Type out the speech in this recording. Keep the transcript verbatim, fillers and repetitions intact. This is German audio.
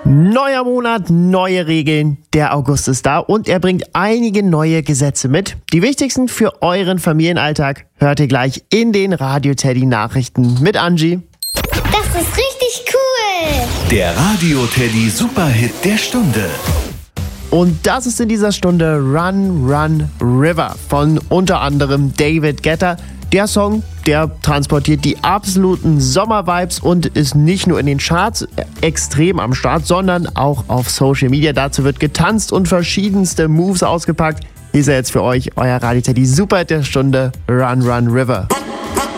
Neuer Monat, neue Regeln. Der August ist da und er bringt einige neue Gesetze mit. Die wichtigsten für euren Familienalltag hört ihr gleich in den Radio Teddy Nachrichten mit Angie. Das ist richtig cool. Der Radio Teddy Superhit der Stunde. Und das ist in dieser Stunde Run, Run, River von unter anderem David Guetta. Der Song, der transportiert die absoluten Sommer-Vibes und ist nicht nur in den Charts extrem am Start, sondern auch auf Social Media. Dazu wird getanzt und verschiedenste Moves ausgepackt. Hier ist er jetzt für euch, euer Radio Teddy Superhit der Stunde, Run, Run, River.